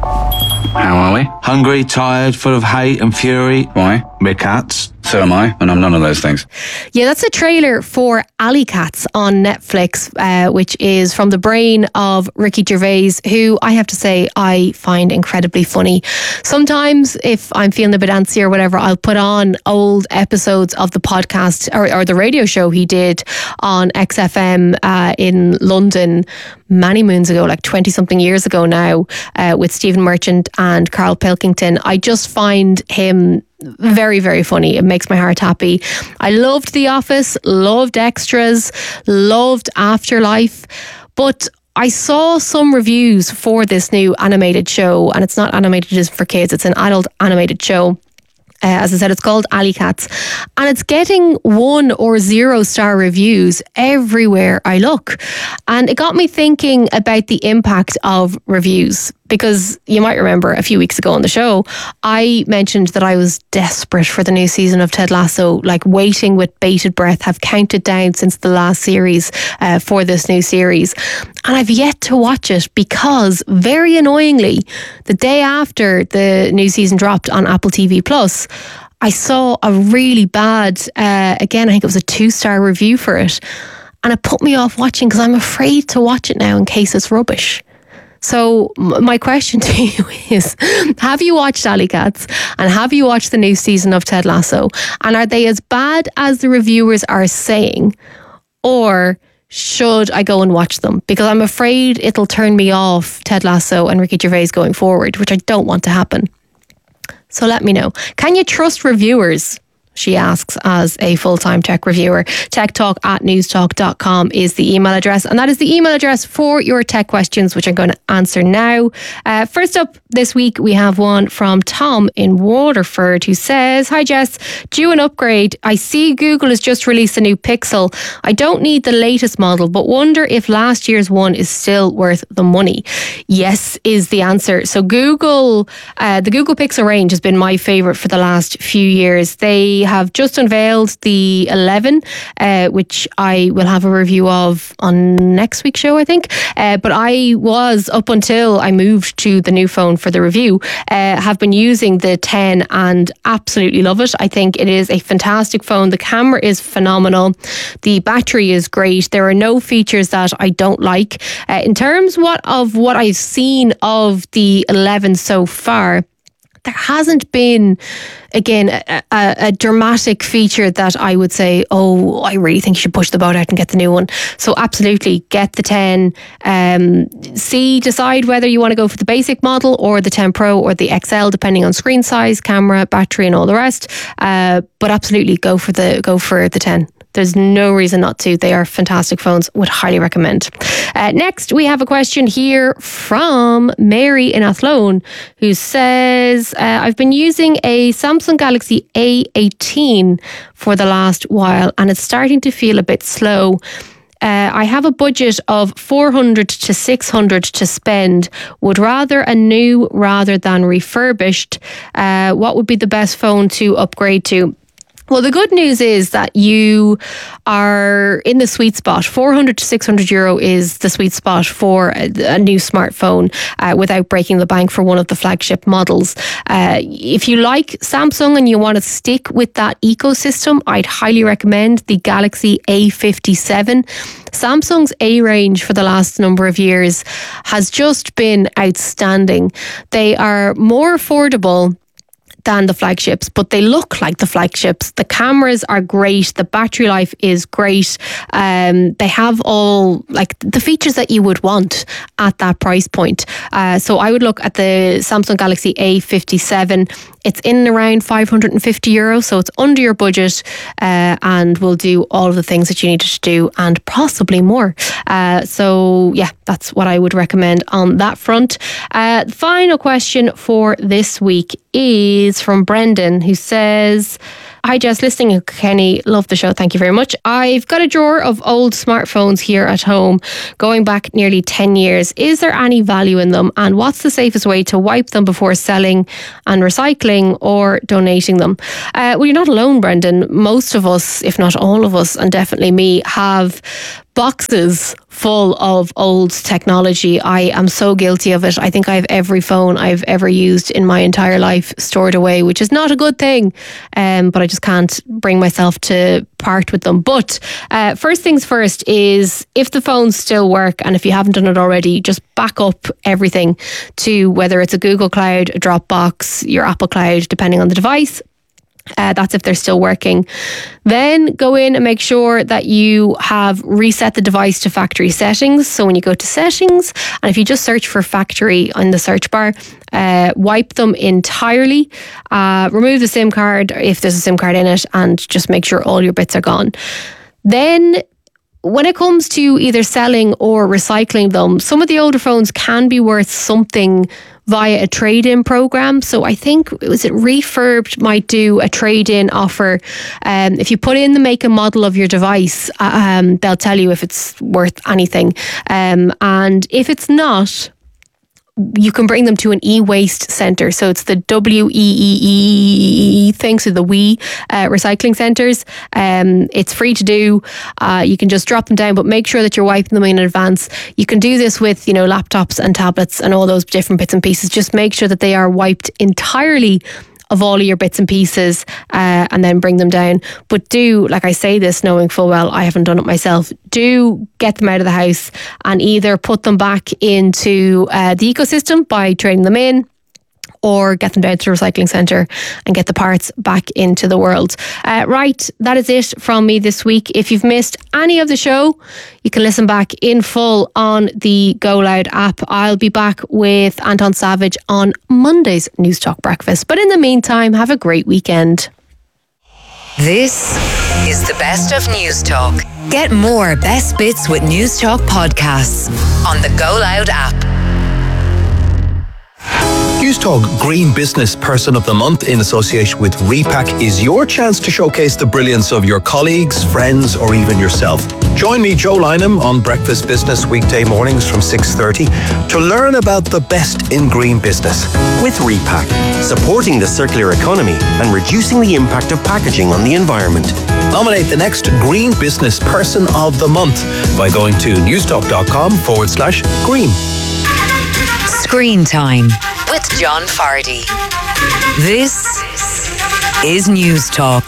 How are we? Hungry, tired, full of hate and fury. Why? We're cats. So am I, and I'm none of those things. Yeah, that's a trailer for Alley Cats on Netflix, uh, which is from the brain of Ricky Gervais, who I have to say I find incredibly funny. Sometimes if I'm feeling a bit antsy or whatever, I'll put on old episodes of the podcast or, or the radio show he did on X F M uh, in London many moons ago, like twenty something years ago now, uh, with Stephen Merchant and Carl Pilkington. I just find him very, very funny. It makes my heart happy. I loved The Office, loved Extras, loved Afterlife, but I saw some reviews for this new animated show, and it's not animated just for kids, it's an adult animated show. Uh, as I said, it's called Alley Cats, and it's getting one or zero star reviews everywhere I look. And it got me thinking about the impact of reviews, because you might remember a few weeks ago on the show, I mentioned that I was desperate for the new season of Ted Lasso, like waiting with bated breath, have counted down since the last series uh, for this new series. And I've yet to watch it because, very annoyingly, the day after the new season dropped on Apple T V Plus, I saw a really bad, uh, again, I think it was a two-star review for it. And it put me off watching because I'm afraid to watch it now in case it's rubbish. So my question to you is, have you watched Alley Cats and have you watched the new season of Ted Lasso? And are they as bad as the reviewers are saying, or should I go and watch them? Because I'm afraid it'll turn me off Ted Lasso and Ricky Gervais going forward, which I don't want to happen. So let me know. Can you trust reviewers? She asks as a full-time tech reviewer. techtalk at newstalk dot com is the email address. And that is the email address for your tech questions, which I'm going to answer now. Uh, first up this week, we have one from Tom in Waterford who says, "Hi Jess, due an upgrade. I see Google has just released a new Pixel. I don't need the latest model, but wonder if last year's one is still worth the money." Yes is the answer. So Google, uh, the Google Pixel range has been my favourite for the last few years. They have just unveiled the eleven, uh, which I will have a review of on next week's show, I think. Uh, but I was, up until I moved to the new phone for the review, uh, have been using the ten and absolutely love it. I think it is a fantastic phone. The camera is phenomenal. The battery is great. There are no features that I don't like. Uh, in terms what of what I've seen of the eleven so far, there hasn't been, again, a, a, a dramatic feature that I would say, oh, I really think you should push the boat out and get the new one. So absolutely, get the ten. Um, see, decide whether you want to go for the basic model or the ten Pro or the X L, depending on screen size, camera, battery, and all the rest. Uh, but absolutely, go for the go for the ten. There's no reason not to. They are fantastic phones. Would highly recommend. Uh, next, we have a question here from Mary in Athlone, who says, uh, I've been using a Samsung Galaxy A eighteen for the last while, and it's starting to feel a bit slow. Uh, I have a budget of four hundred to six hundred to spend. Would rather a new rather than refurbished. Uh, what would be the best phone to upgrade to? Well, the good news is that you are in the sweet spot. four hundred to six hundred euro is the sweet spot for a, a new smartphone uh, without breaking the bank for one of the flagship models. Uh, if you like Samsung and you want to stick with that ecosystem, I'd highly recommend the Galaxy A fifty-seven. Samsung's A range for the last number of years has just been outstanding. They are more affordable. than the flagships, but they look like the flagships. The cameras are great. The battery life is great. Um, they have all like the features that you would want at that price point. Uh, so I would look at the Samsung Galaxy A fifty-seven. It's in around five hundred fifty euros, so it's under your budget uh, and will do all of the things that you need it to do and possibly more. Uh, so yeah, that's what I would recommend on that front. Uh, the final question for this week is from Brendan, who says, "Hi Jess, listening to Kenny, love the show, thank you very much. I've got a drawer of old smartphones here at home going back nearly ten years. Is there any value in them, and what's the safest way to wipe them before selling and recycling or donating them?" Uh, well, you're not alone, Brendan. Most of us, if not all of us, and definitely me, have boxes full of old technology. I am so guilty of it. I think I have every phone I've ever used in my entire life stored away, which is not a good thing, um, but I just can't bring myself to part with them. But uh, first things first is, if the phones still work, and if you haven't done it already, just back up everything to whether it's a Google Cloud, a Dropbox, your Apple Cloud, depending on the device. Uh, that's if they're still working. Then go in and make sure that you have reset the device to factory settings. So when you go to settings, and if you just search for factory on the search bar, uh, wipe them entirely, uh, remove the SIM card if there's a SIM card in it, and just make sure all your bits are gone. Then when it comes to either selling or recycling them, some of the older phones can be worth something via a trade-in program. So I think, was it Refurbed might do a trade-in offer. Um, if you put in the make and model of your device, um, they'll tell you if it's worth anything. Um, and if it's not, you can bring them to an e-waste centre. So it's the W E E E thing, so the WE uh, recycling centres. Um, it's free to do. Uh, you can just drop them down, but make sure that you're wiping them in advance. You can do this with, you know, laptops and tablets and all those different bits and pieces. Just make sure that they are wiped entirely of all of your bits and pieces, uh, and then bring them down. But do, like I say this knowing full well I haven't done it myself, do get them out of the house and either put them back into uh, the ecosystem by trading them in, or get them down to the recycling centre and get the parts back into the world. Uh, right, that is it from me this week. If you've missed any of the show, you can listen back in full on the Go Loud app. I'll be back with Anton Savage on Monday's News Talk Breakfast. But in the meantime, have a great weekend. This is the best of News Talk. Get more best bits with News Talk podcasts on the Go Loud app. News Talk Green Business Person of the Month in association with Repack is your chance to showcase the brilliance of your colleagues, friends, or even yourself. Join me, Joe Lynham, on Breakfast Business weekday mornings from six thirty to learn about the best in green business. With Repack, supporting the circular economy and reducing the impact of packaging on the environment. Nominate the next Green Business Person of the Month by going to newstalk.com forward slash green. Screen Time with John Fardy. This is News Talk.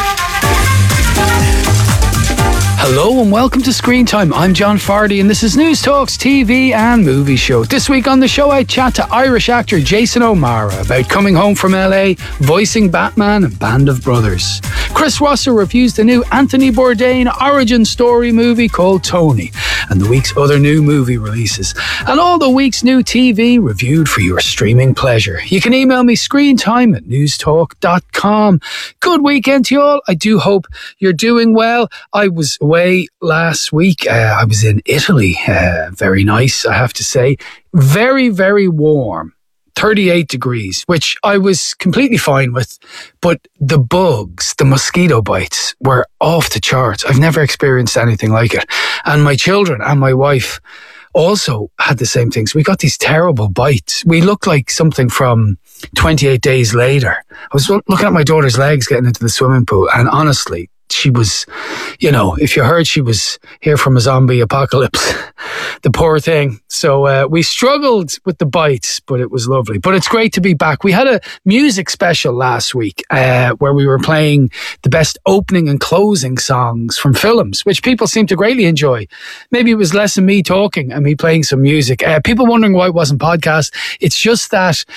Hello and welcome to Screen Time. I'm John Fardy and this is News Talk's T V and movie show. This week on the show I chat to Irish actor Jason O'Mara about coming home from L A, voicing Batman and Band of Brothers. Chris Rosser reviews the new Anthony Bourdain origin story movie called Tony, and the week's other new movie releases, and all the week's new T V reviewed for your streaming pleasure. You can email me screentime at newstalk dot com. Good weekend to you all. I do hope you're doing well. I was away last week. Uh, I was in Italy. Uh, very nice, I have to say. Very, very warm. thirty-eight degrees, which I was completely fine with. But the bugs, the mosquito bites were off the charts. I've never experienced anything like it. And my children and my wife also had the same things. We got these terrible bites. We looked like something from twenty-eight days later. I was looking at my daughter's legs getting into the swimming pool, and honestly, she was, you know, if you heard she was here from a zombie apocalypse, the poor thing. So uh, we struggled with the bites, but it was lovely. But it's great to be back. We had a music special last week uh, where we were playing the best opening and closing songs from films, which people seem to greatly enjoy. Maybe it was less than me talking and me playing some music. Uh, people wondering why it wasn't podcast. It's just that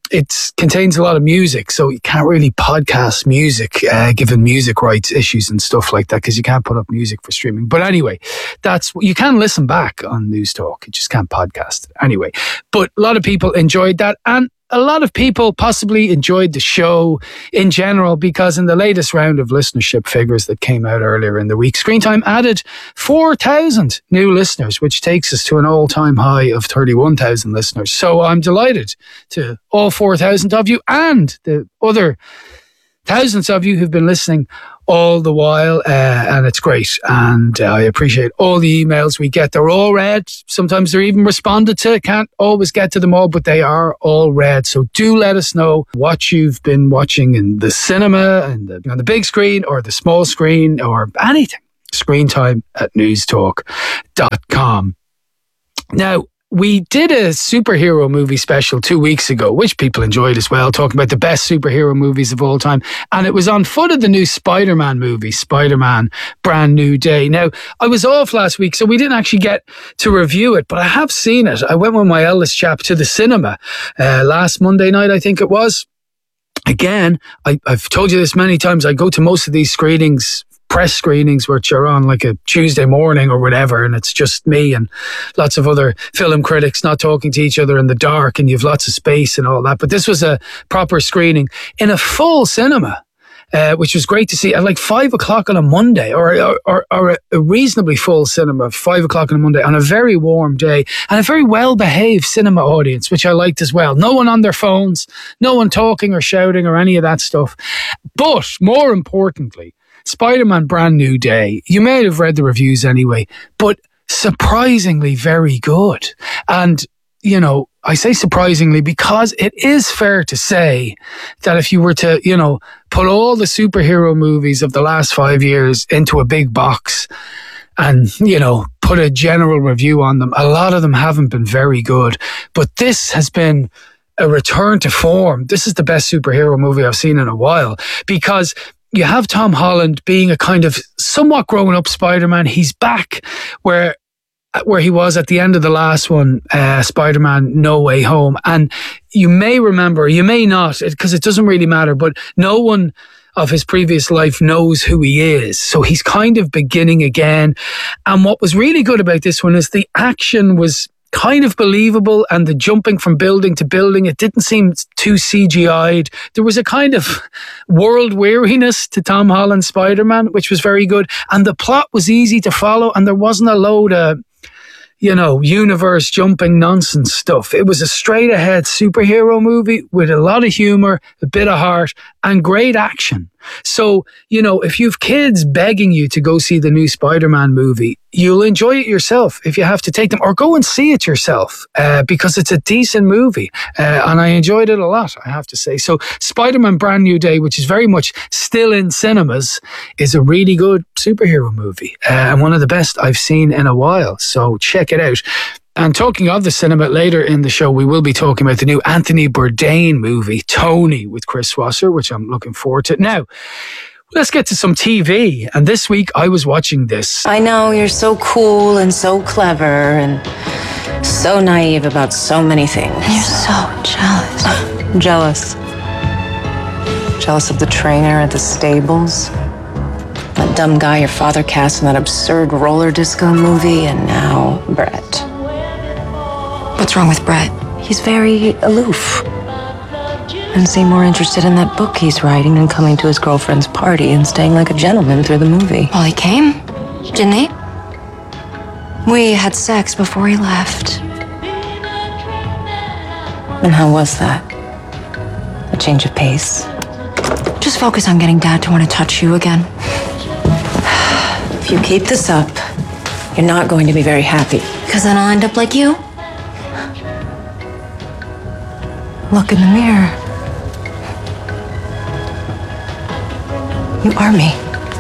it contains a lot of music, so you can't really podcast music, uh, given music rights issues and stuff like that, because you can't put up music for streaming. But anyway, that's you can listen back on News Talk. You just can't podcast it anyway. But a lot of people enjoyed that, and a lot of people possibly enjoyed the show in general, because in the latest round of listenership figures that came out earlier in the week, Screen Time added four thousand new listeners, which takes us to an all-time high of thirty-one thousand listeners. So I'm delighted to all four thousand of you and the other thousands of you who've been listening all the while, uh, and it's great. And uh, I appreciate all the emails we get. They're all read. Sometimes they're even responded to. Can't always get to them all, but they are all read. So do let us know what you've been watching in the cinema and the, on the big screen or the small screen or anything. Screen Time at newstalk dot com. Now, we did a superhero movie special two weeks ago, which people enjoyed as well, talking about the best superhero movies of all time. And it was on foot of the new Spider-Man movie, Spider-Man Brand New Day. Now, I was off last week, so we didn't actually get to review it, but I have seen it. I went with my eldest chap to the cinema uh, last Monday night, I think it was. Again, I, I've told you this many times, I go to most of these screenings, press screenings, which are on like a Tuesday morning or whatever, and it's just me and lots of other film critics not talking to each other in the dark, and you've lots of space and all that. But this was a proper screening in a full cinema, uh, which was great to see at like five o'clock on a Monday, or, or, or a reasonably full cinema, five o'clock on a Monday on a very warm day, and a very well-behaved cinema audience, which I liked as well. No one on their phones, no one talking or shouting or any of that stuff. But more importantly, Spider-Man Brand New Day, you may have read the reviews anyway, but surprisingly very good. And, you know, I say surprisingly because it is fair to say that if you were to, you know, put all the superhero movies of the last five years into a big box and, you know, put a general review on them, a lot of them haven't been very good. But this has been a return to form. This is the best superhero movie I've seen in a while, because you have Tom Holland being a kind of somewhat grown up Spider-Man. He's back where where he was at the end of the last one, uh, Spider-Man No Way Home. And you may remember, you may not, because it, it doesn't really matter, but no one of his previous life knows who he is. So he's kind of beginning again. And what was really good about this one is the action was kind of believable, and the jumping from building to building, it didn't seem too C G I'd. There was a kind of world weariness to Tom Holland's Spider-Man, which was very good, and the plot was easy to follow, and there wasn't a load of, you know, universe jumping nonsense stuff. It was a straight ahead superhero movie with a lot of humor, a bit of heart, and great action. So, you know, if you've kids begging you to go see the new Spider-Man movie, you'll enjoy it yourself if you have to take them, or go and see it yourself, uh, because it's a decent movie. Uh, and I enjoyed it a lot, I have to say. So Spider-Man Brand New Day, which is very much still in cinemas, is a really good superhero movie, uh, and one of the best I've seen in a while. So check it out. And talking of the cinema, later in the show, we will be talking about the new Anthony Bourdain movie, Tony, with Chris Wasser, which I'm looking forward to. Now, let's get to some T V. And this week, I was watching this. I know, you're so cool and so clever and so naive about so many things. You're so jealous. Jealous. Jealous of the trainer at the stables. That dumb guy your father cast in that absurd roller disco movie, and now Brett. What's wrong with Brett? He's very aloof. And seemed more interested in that book he's writing than coming to his girlfriend's party and staying like a gentleman through the movie. Well, he came, didn't he? We had sex before he left. And how was that? A change of pace? Just focus on getting Dad to want to touch you again. If you keep this up, you're not going to be very happy. Because then I'll end up like you. Look in the mirror. You are me.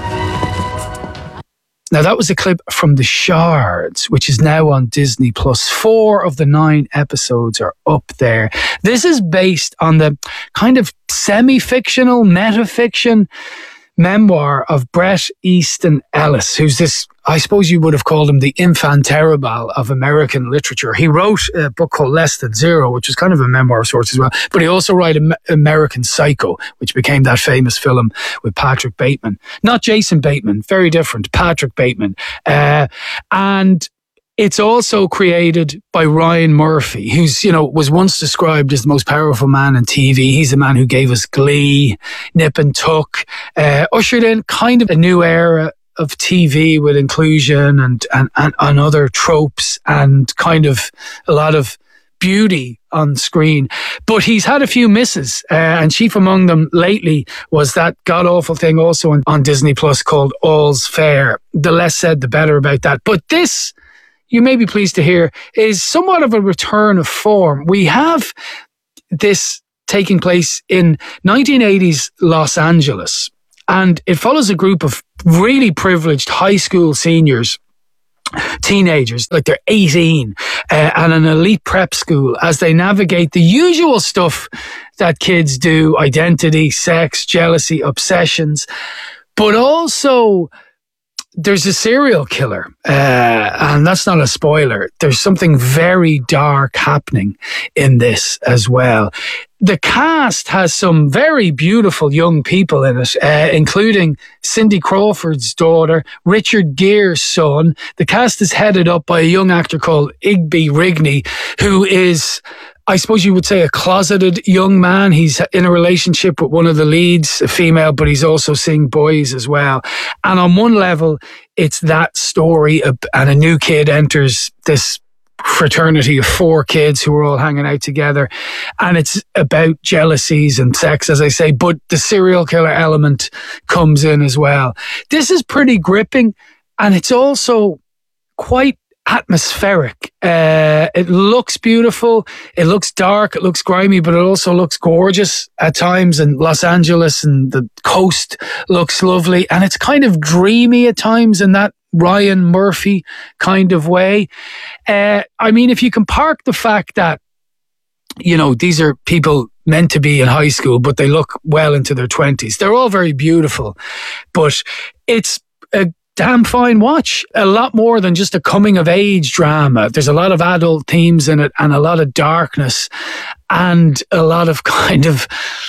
Now, that was a clip from The Shards, which is now on Disney Plus. Four of the nine episodes are up there. This is based on the kind of semi-fictional, meta-fiction memoir of Bret Easton Ellis, who's this, I suppose you would have called him the infant terrible of American literature. He wrote a book called Less Than Zero, which was kind of a memoir of sorts as well. But he also wrote American Psycho, which became that famous film with Patrick Bateman. Not Jason Bateman, very different, Patrick Bateman. Uh, and it's also created by Ryan Murphy, who's, you know, was once described as the most powerful man in T V. He's the man who gave us Glee, Nip and Tuck, uh, ushered in kind of a new era of T V with inclusion and, and, and, and other tropes and kind of a lot of beauty on screen. But he's had a few misses, uh, and chief among them lately was that god-awful thing also on, on Disney Plus called All's Fair. The less said, the better about that. But this, you may be pleased to hear, is somewhat of a return of form. We have this taking place in nineteen eighties Los Angeles, and it follows a group of really privileged high school seniors, teenagers, like they're eighteen, uh, at an elite prep school as they navigate the usual stuff that kids do: identity, sex, jealousy, obsessions, but also there's a serial killer, uh, and that's not a spoiler. There's something very dark happening in this as well. The cast has some very beautiful young people in it, uh, including Cindy Crawford's daughter, Richard Gere's son. The cast is headed up by a young actor called Igby Rigney, who is, I suppose you would say, a closeted young man. He's in a relationship with one of the leads, a female, but he's also seeing boys as well. And on one level, it's that story, and a new kid enters this fraternity of four kids who are all hanging out together, and it's about jealousies and sex, as I say, but the serial killer element comes in as well. This is pretty gripping, and it's also quite atmospheric. Uh, it looks beautiful, it looks dark, it looks grimy, but it also looks gorgeous at times, and Los Angeles and the coast looks lovely, and it's kind of dreamy at times in that Ryan Murphy kind of way. Uh, I mean, if you can park the fact that, you know, these are people meant to be in high school, but they look well into their twenties. They're all very beautiful, but it's a damn fine watch. A lot more than just a coming of age drama. There's a lot of adult themes in it, and a lot of darkness, and a lot of kind of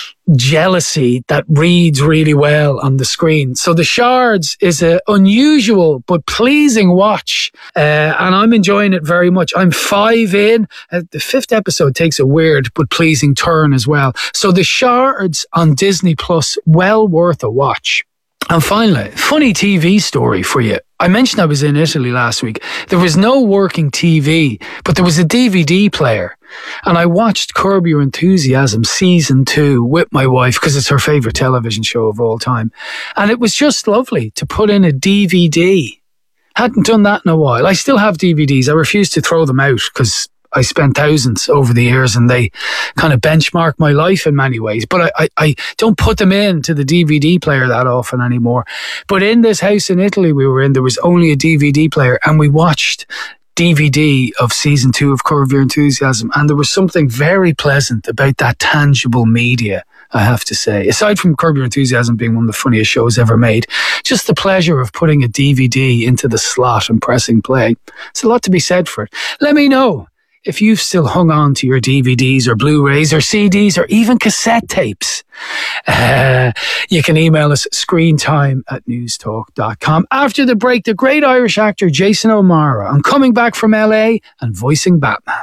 jealousy that reads really well on the screen. So The Shards is an unusual but pleasing watch, uh, and I'm enjoying it very much. I'm five in. Uh, the fifth episode takes a weird but pleasing turn as well. So The Shards on Disney Plus, well worth a watch. And finally, funny T V story for you. I mentioned I was in Italy last week. There was no working T V, but there was a D V D player. And I watched Curb Your Enthusiasm season two with my wife because it's her favourite television show of all time. And it was just lovely to put in a D V D. Hadn't done that in a while. I still have D V Ds. I refuse to throw them out because I spent thousands over the years and they kind of benchmark my life in many ways. But I, I, I don't put them into the D V D player that often anymore. But in this house in Italy we were in, there was only a D V D player, and we watched D V D of season two of Curb Your Enthusiasm. And there was something very pleasant about that tangible media, I have to say. Aside from Curb Your Enthusiasm being one of the funniest shows ever made, just the pleasure of putting a D V D into the slot and pressing play. It's a lot to be said for it. Let me know if you've still hung on to your D V Ds or Blu-rays or C Ds or even cassette tapes. Uh, you can email us screentime at newstalk dot com. After the break, the great Irish actor Jason O'Mara on Coming Back from L A and voicing Batman.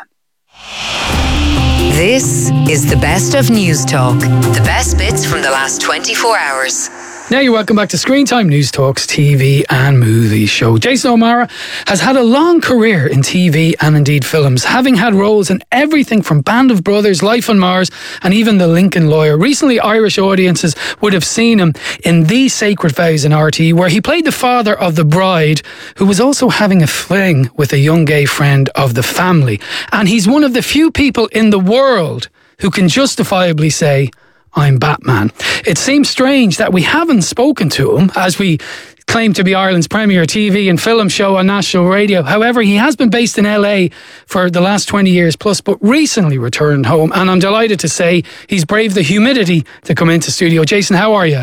This is the best of News Talk. The best bits from the last twenty-four hours. Now you're welcome back to Screen Time, News Talk's T V and movie show. Jason O'Mara has had a long career in T V and indeed films, having had roles in everything from Band of Brothers, Life on Mars, and even The Lincoln Lawyer. Recently, Irish audiences would have seen him in The Sacred Vows in R T E, where he played the father of the bride, who was also having a fling with a young gay friend of the family. And he's one of the few people in the world who can justifiably say, I'm Batman. It seems strange that we haven't spoken to him, as we claim to be Ireland's premier T V and film show on national radio. However, he has been based in L A for the last twenty years plus, but recently returned home, and I'm delighted to say he's braved the humidity to come into studio. Jason, how are you?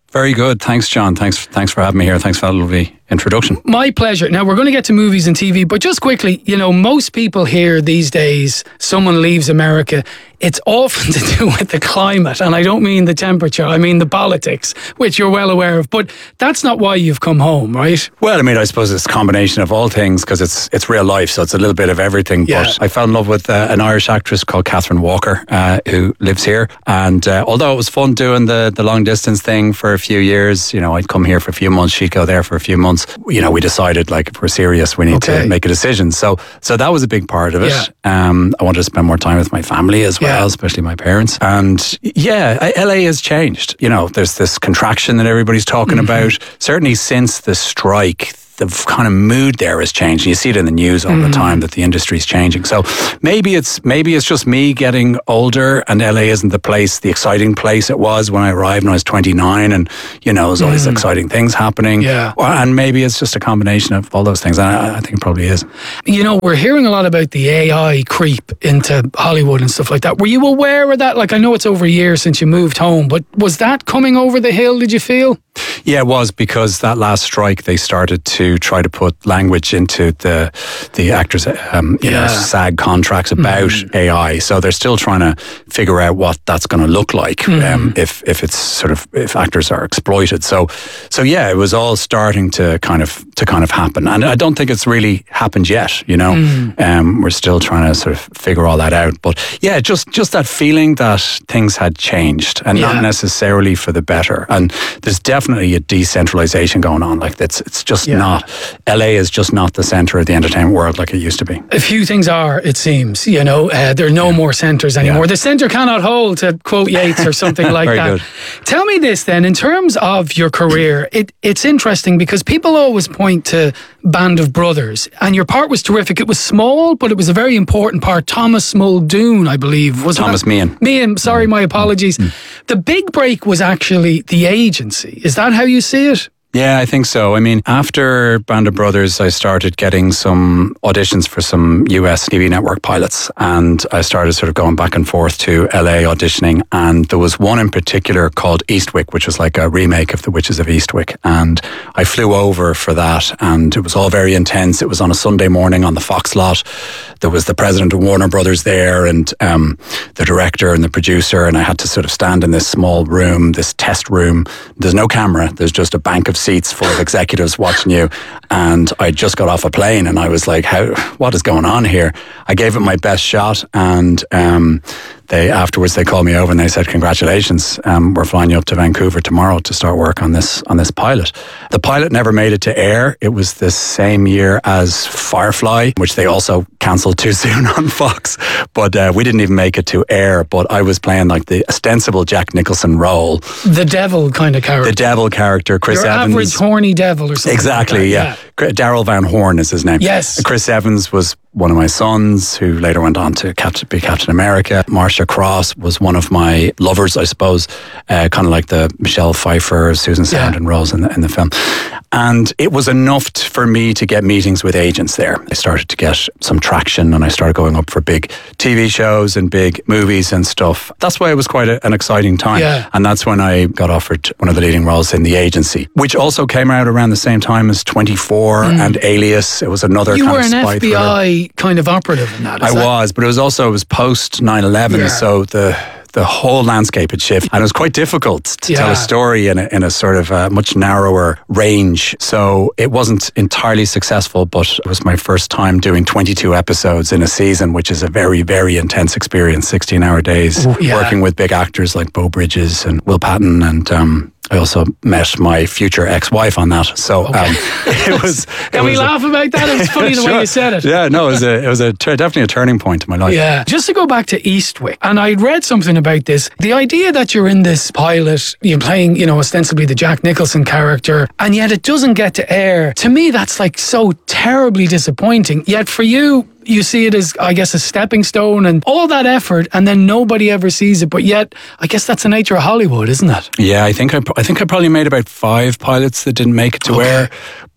Very good. Thanks, John. Thanks thanks for having me here. Thanks for that lovely introduction. My pleasure. Now, we're going to get to movies and T V, but just quickly, you know, most people here these days, someone leaves America, it's often to do with the climate. And I don't mean the temperature, I mean the politics, which you're well aware of. But that's not why you've come home, right? Well, I mean, I suppose it's a combination of all things because it's it's real life, so it's a little bit of everything. Yeah. But I fell in love with uh, an Irish actress called Catherine Walker, uh, who lives here. And uh, although it was fun doing the, the long distance thing for a few years, you know, I'd come here for a few months, she'd go there for a few months. You know, we decided, like, if we're serious, we need Okay. to make a decision. So so that was a big part of it. Yeah. Um, I wanted to spend more time with my family as well, Yeah. especially my parents. And yeah, I- L A has changed. You know, there's this contraction that everybody's talking Mm-hmm. about. Certainly since the strike, the kind of mood there has changed. You see it in the news all Mm-hmm. the time that the industry's changing. So maybe it's maybe it's just me getting older, and L A isn't the place, the exciting place it was when I arrived when I was twenty-nine, and you know, there's all these exciting things happening. Mm. Yeah. Or- and maybe it's just a combination of all those things. And I, I think it probably is. You know, we're hearing a lot about the A I creep into Hollywood and stuff like that. Were you aware of that? Like, I know it's over a year since you moved home, but was that coming over the hill, did you feel? Yeah, it was, because that last strike, they started to try to put language into the the actors, um, you know, Yeah. SAG contracts about A I. So they're still trying to figure out what that's going to look like um, if if it's sort of if actors are exploited. So so yeah, it was all starting to kind of to kind of happen, and I don't think it's really happened yet. You know, um, we're still trying to sort of figure all that out. But yeah, just just that feeling that things had changed, and Yeah. not necessarily for the better. And there's definitely a decentralization going on. Like it's it's just Yeah. not. L A is just not the center of the entertainment world like it used to be. A few things are, it seems. You know, uh, there are no more centres anymore. Yeah. The centre cannot hold, to quote Yates or something like Very that. good. Tell me this then, in terms of your career, it, it's interesting because people always point to Band of Brothers, and your part was terrific. It was small, but it was a very important part. Thomas Muldoon, I believe, was Thomas that? Meehan. Meehan, sorry, my apologies. The big break was actually The Agency. Is that how you see it? Yeah, I think so. I mean, after Band of Brothers, I started getting some auditions for some U S T V network pilots, and I started sort of going back and forth to L A auditioning, and there was one in particular called Eastwick, which was like a remake of The Witches of Eastwick, and I flew over for that, and it was all very intense. It was on a Sunday morning on the Fox lot. There was the president of Warner Brothers there, and um, the director and the producer, and I had to sort of stand in this small room, this test room. There's no camera. There's just a bank of seats full of executives watching you. And I just got off a plane, and I was like, "How? What is going on here?" I gave it my best shot, and um, they afterwards they called me over and they said, "Congratulations, um, we're flying you up to Vancouver tomorrow to start work on this on this pilot." The pilot never made it to air. It was the same year as Firefly, which they also cancelled too soon on Fox. But uh, we didn't even make it to air. But I was playing like the ostensible Jack Nicholson role, The devil kind of character. the devil character, Chris Your Evans. average horny devil or something. Exactly, like yeah. that. Daryl Van Horn is his name. Yes. Chris Evans was one of my sons, who later went on to Captain, be Captain America. Marcia Cross was one of my lovers, I suppose, uh, kind of like the Michelle Pfeiffer, Susan Sarandon roles in the, in the film. And it was enough t- for me to get meetings with agents there. I started to get some traction, and I started going up for big T V shows and big movies and stuff. That's why it was quite a, an exciting time. Yeah. And that's when I got offered one of the leading roles in The Agency, which also came out around the same time as twenty-four and Alias. It was another You kind were of an spy F B I kind of operative in that. I is that- was, but it was also it was post nine eleven, Yeah. so the the whole landscape had shifted, and it was quite difficult to tell Yeah. a story in a, in a sort of a much narrower range. So it wasn't entirely successful, but it was my first time doing twenty-two episodes in a season, which is a very, very intense experience. sixteen hour days, Ooh, yeah. working with big actors like Beau Bridges and Will Patton, and um, I also met my future ex-wife on that. So um, it was. Can it we was a- laugh about that? It's funny the way Sure. you said it. Yeah, no, it was a, it was a t- definitely a turning point in my life. Yeah. Just to go back to Eastwick, and I'd read something about this. The idea that you're in this pilot, you're playing, you know, ostensibly the Jack Nicholson character, and yet it doesn't get to air. To me, that's like so terribly disappointing. Yet for you, you see it as, I guess, a stepping stone and all that effort, and then nobody ever sees it. But yet, I guess that's the nature of Hollywood, isn't it? Yeah, I think I, I think I probably made about five pilots that didn't make it to Okay. air.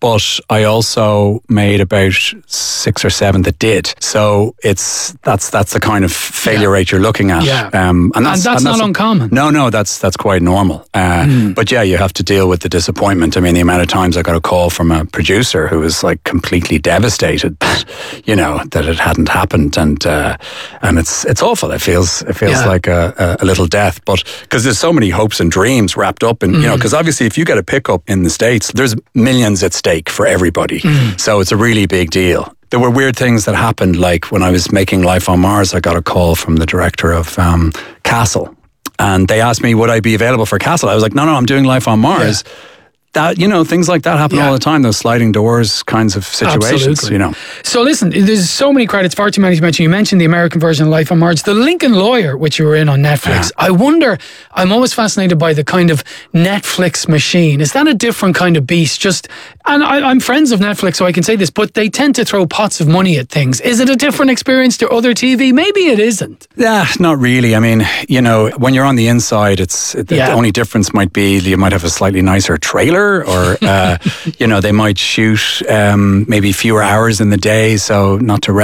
but I also made about six or seven that did. So it's that's that's the kind of failure yeah. rate you're looking at. Yeah. Um, and that's, and that's, and that's not uncommon. No, no, that's that's quite normal. Uh, mm. But yeah, you have to deal with the disappointment. I mean, the amount of times I got a call from a producer who was like completely devastated that, you know, that it hadn't happened, and uh, and it's it's awful. It feels it feels yeah. like a, a, a little death, but because there's so many hopes and dreams wrapped up in, mm. you know, because obviously if you get a pickup in the States, there's millions at stake for everybody. Mm. So it's a really big deal. There were weird things that happened, like when I was making Life on Mars, I got a call from the director of um, Castle, and they asked me would I be available for Castle. I was like, no, no, I'm doing Life on Mars. Yeah. That, you know, things like that happen yeah. all the time, those sliding doors kinds of situations. Absolutely. You know. So listen, there's so many credits, far too many to mention. You mentioned the American version of Life on Mars, The Lincoln Lawyer, which you were in on Netflix. Yeah. I wonder, I'm always fascinated by the kind of Netflix machine. Is that a different kind of beast? Just, and I, I'm friends of Netflix, so I can say this, but they tend to throw pots of money at things. Is it a different experience to other T V? Maybe it isn't. Yeah, not really. I mean, you know, when you're on the inside, it's the, yeah. the only difference might be you might have a slightly nicer trailer, or uh, you know, they might shoot um, maybe fewer hours in the day, so not to